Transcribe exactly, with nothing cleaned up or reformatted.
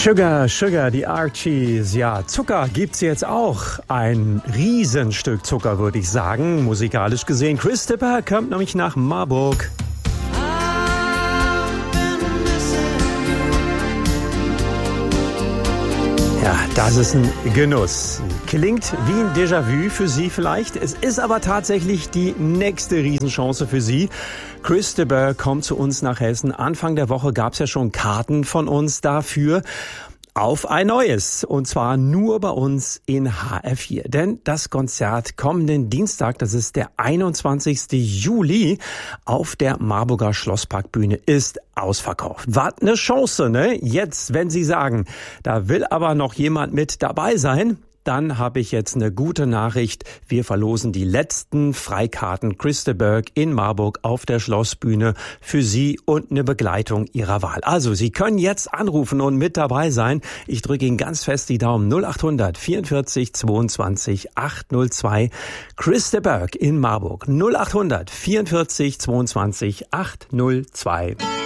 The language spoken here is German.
Sugar, Sugar, die Archies. Ja, Zucker gibt's jetzt auch. Ein Riesenstück Zucker, würde ich sagen, musikalisch gesehen. Chris Tipper kommt nämlich nach Marburg. Ja, das ist ein Genuss. Klingt wie ein Déjà-vu für Sie vielleicht. Es ist aber tatsächlich die nächste Riesenchance für Sie. Chris Tipper kommt zu uns nach Hessen. Anfang der Woche gab's ja schon Karten von uns dafür. Auf ein neues. Und zwar nur bei uns in H R vier. Denn das Konzert kommenden Dienstag, das ist der einundzwanzigsten Juli, auf der Marburger Schlossparkbühne ist ausverkauft. Was eine Chance, ne? Jetzt, wenn Sie sagen, da will aber noch jemand mit dabei sein, dann habe ich jetzt eine gute Nachricht. Wir verlosen die letzten Freikarten Chris Tipper in Marburg auf der Schlossbühne für Sie und eine Begleitung Ihrer Wahl. Also, Sie können jetzt anrufen und mit dabei sein. Ich drücke Ihnen ganz fest die Daumen. null acht hundert vierundvierzig zweiundzwanzig achthundertzwei. Chris Tipper in Marburg. null acht hundert vierundvierzig zweiundzwanzig achthundertzwei.